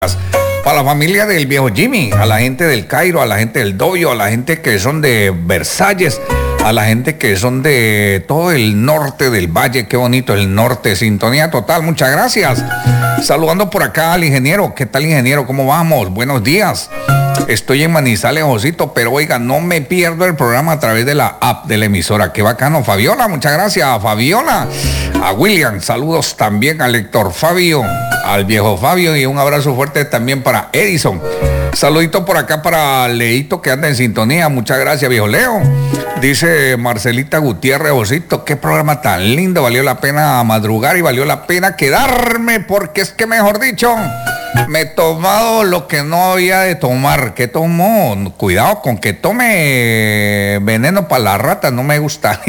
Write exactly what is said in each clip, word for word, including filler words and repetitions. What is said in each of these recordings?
Para la familia del viejo Jimmy, a la gente del Cairo, a la gente del Dobio, a la gente que son de Versalles, a la gente que son de todo el norte del valle, qué bonito el norte, sintonía total, muchas gracias. Saludando por acá al ingeniero, ¿qué tal ingeniero? ¿Cómo vamos? Buenos días. Estoy en Manizales, Josito, pero oiga, no me pierdo el programa a través de la app de la emisora. Qué bacano. Fabiola, muchas gracias a Fabiola. A William, saludos también al Héctor Fabio, al viejo Fabio y un abrazo fuerte también para Edison. Saludito por acá para Leito que anda en sintonía. Muchas gracias, viejo Leo. Dice Marcelita Gutiérrez, Josito, qué programa tan lindo. Valió la pena madrugar y valió la pena quedarme porque es que, mejor dicho, me he tomado lo que no había de tomar. ¿Qué tomó? Cuidado con que tome veneno para la rata, no me gusta.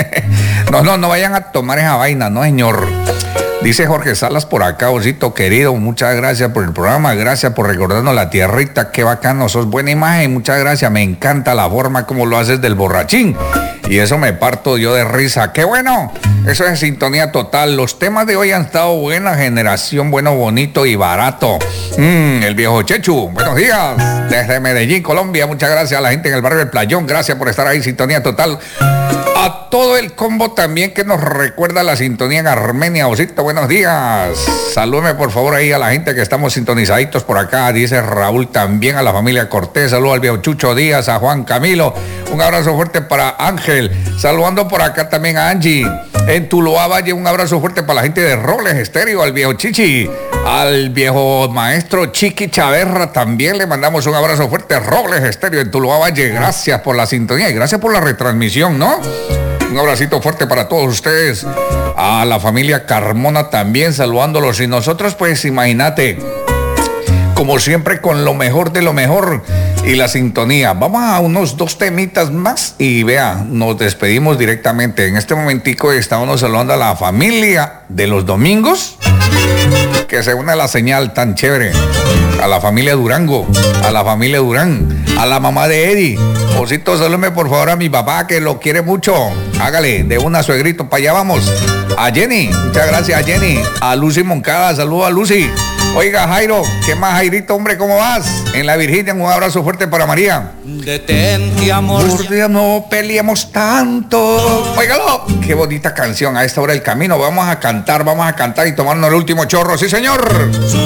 No, no, no vayan a tomar esa vaina, no señor. Dice Jorge Salas por acá, Osito querido, muchas gracias por el programa, gracias por recordarnos la tierrita, qué bacano, sos buena imagen, muchas gracias, me encanta la forma como lo haces del borrachín. Y eso me parto yo de risa, qué bueno, eso es sintonía total. Los temas de hoy han estado buena generación, bueno, bonito y barato. Mm, el viejo Chechu, buenos días, desde Medellín, Colombia, muchas gracias a la gente en el barrio del Playón, gracias por estar ahí, sintonía total. A todo el combo también que nos recuerda la sintonía en Armenia, Osito, buenos días. Salúdeme por favor ahí a la gente que estamos sintonizaditos por acá, dice Raúl también, a la familia Cortés, saludo al viejo Chucho Díaz, a Juan Camilo, un abrazo fuerte para Ángel, saludando por acá también a Angie. En Tuluá Valle, un abrazo fuerte para la gente de Robles Estéreo, al viejo Chichi, al viejo maestro Chiqui Chaverra, también le mandamos un abrazo fuerte. Robles Estéreo en Tuluá Valle, gracias por la sintonía y gracias por la retransmisión, ¿no? Un abracito fuerte para todos ustedes, a la familia Carmona también saludándolos. Y nosotros pues imagínate, como siempre con lo mejor de lo mejor y la sintonía. Vamos a unos dos temitas más y vea, nos despedimos directamente. En este momentico estamos saludando a la familia de los domingos, que se une a la señal tan chévere, a la familia Durango, a la familia Durán, a la mamá de Eddie. Osito, salúdeme por favor a mi papá que lo quiere mucho. Hágale de una suegrito, para allá vamos. A Jenny, muchas gracias a Jenny. A Lucy Moncada, saludo a Lucy. Oiga, Jairo, ¿qué más, Jairito, hombre? ¿Cómo vas? En la Virginia, un abrazo fuerte para María. Detente, amor. Por Dios, no peleemos tanto. Óigalo, qué bonita canción. A esta hora del camino vamos a cantar, vamos a cantar y tomarnos el último chorro. Sí, señor.